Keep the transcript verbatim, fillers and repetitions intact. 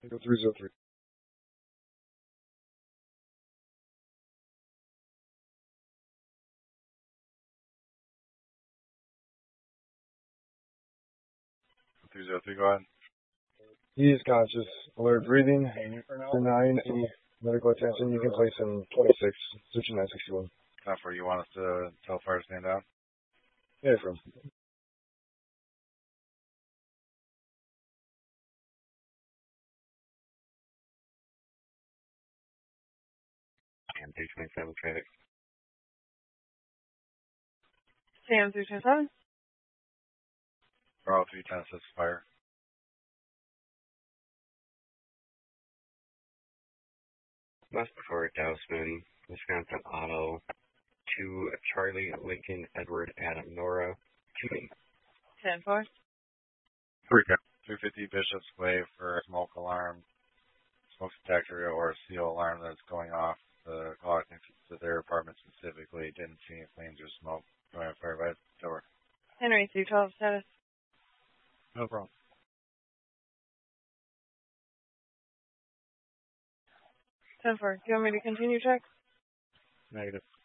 Go three zero three. three zero three, go ahead. He is conscious, alert breathing. nine, any medical attention, you can place him twenty-six, searching nine sixty-one. Not for you want us to tell fire to stand down? Yeah, from. Sam three twenty-seven, traffic. Sam three twenty-seven. Bravo three ten says fire. West before Dousman, Wisconsin Auto, to Charlie, Lincoln, Edward, Adam, Nora, to me. ten four. three fifty Bishop's Way for a smoke alarm, smoke detector, or a seal alarm that's going off. The caller thinks it's their apartment specifically. Didn't see any flames or smoke. Going on fire by the door. Henry three twelve status. No problem. ten four. Do you want me to continue check? Negative.